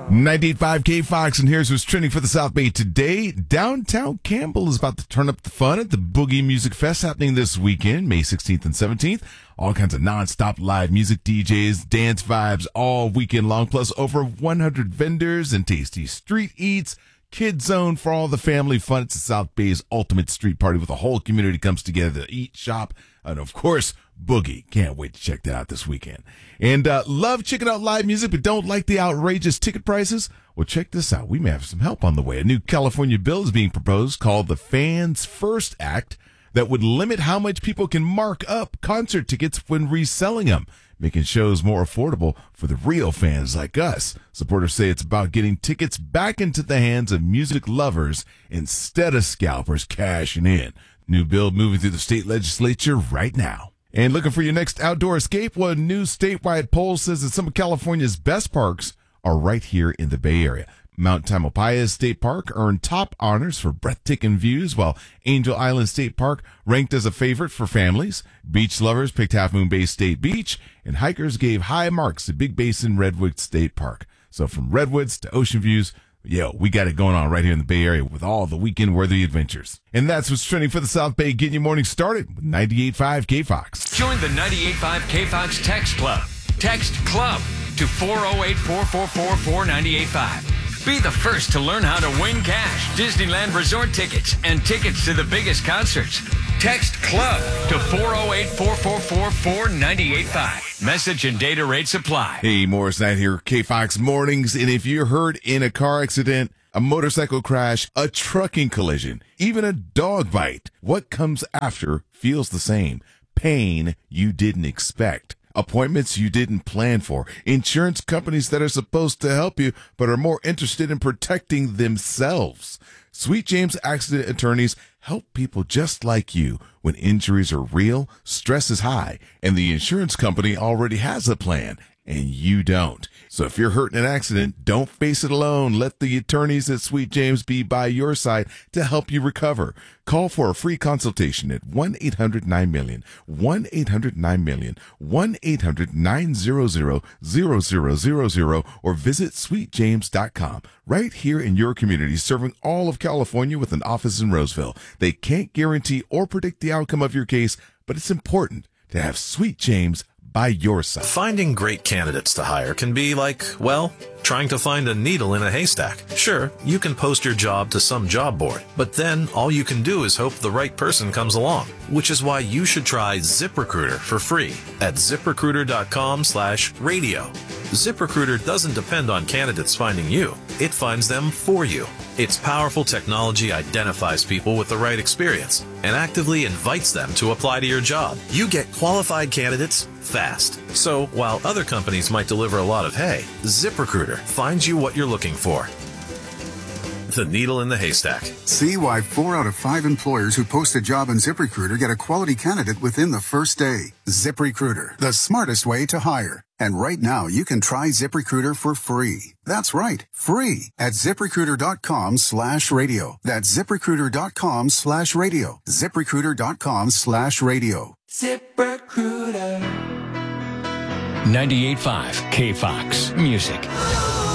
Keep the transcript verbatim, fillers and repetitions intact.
ninety-eight point five K Fox, and here's what's trending for the South Bay today. Downtown Campbell is about to turn up the fun at the Boogie Music Fest happening this weekend, May sixteenth and seventeenth. All kinds of non-stop live music, D Js, dance vibes all weekend long, plus over one hundred vendors and tasty street eats. Kid Zone for all the family fun. It's the South Bay's ultimate street party with the whole community comes together to eat, shop, and of course, Boogie. Can't wait to check that out this weekend. And uh, love checking out live music, but don't like the outrageous ticket prices? Well, check this out. We may have some help on the way. A new California bill is being proposed called the Fans First Act that would limit how much people can mark up concert tickets when reselling them, making shows more affordable for the real fans like us. Supporters say it's about getting tickets back into the hands of music lovers instead of scalpers cashing in. New bill moving through the state legislature right now. And looking for your next outdoor escape? Well, a new statewide poll says that some of California's best parks are right here in the Bay Area. Mount Tamalpais State Park earned top honors for breathtaking views, while Angel Island State Park ranked as a favorite for families. Beach lovers picked Half Moon Bay State Beach, and hikers gave high marks to Big Basin Redwood State Park. So from redwoods to ocean views, yo, we got it going on right here in the Bay Area with all the weekend-worthy adventures. And that's what's trending for the South Bay, getting your morning started with ninety-eight point five K Fox. Join the ninety-eight point five K Fox Text Club. Text CLUB to four oh eight, four four four, four nine eight five. Be the first to learn how to win cash, Disneyland resort tickets, and tickets to the biggest concerts. Text CLUB to four oh eight, four four four, four nine eight five. Message and data rates apply. Hey, Morris Knight here, K Fox Mornings. And if you're hurt in a car accident, a motorcycle crash, a trucking collision, even a dog bite, what comes after feels the same. Pain you didn't expect. Appointments you didn't plan for. Insurance companies that are supposed to help you but are more interested in protecting themselves. Sweet James Accident Attorneys help people just like you when injuries are real, stress is high, and the insurance company already has a plan, and you don't. So if you're hurt in an accident, don't face it alone. Let the attorneys at Sweet James be by your side to help you recover. Call for a free consultation at one eight hundred nine million, one eight hundred nine million, one eight hundred nine hundred, zero zero zero zero, or visit sweet james dot com. Right here in your community, serving all of California with an office in Roseville. They can't guarantee or predict the outcome of your case, but it's important to have Sweet James by your side. Finding great candidates to hire can be like, well, trying to find a needle in a haystack. Sure, you can post your job to some job board, but then all you can do is hope the right person comes along, which is why you should try ZipRecruiter for free at ziprecruiter.com slash radio. ZipRecruiter doesn't depend on candidates finding you. It finds them for you. Its powerful technology identifies people with the right experience and actively invites them to apply to your job. You get qualified candidates fast. So while other companies might deliver a lot of hay, ZipRecruiter finds you what you're looking for. The needle in the haystack. See why four out of five employers who post a job on ZipRecruiter get a quality candidate within the first day. ZipRecruiter, the smartest way to hire. And right now, you can try ZipRecruiter for free. That's right, free at ZipRecruiter.com slash radio. That's ZipRecruiter.com slash radio. ZipRecruiter.com slash radio. ZipRecruiter. ninety-eight point five K Fox Music.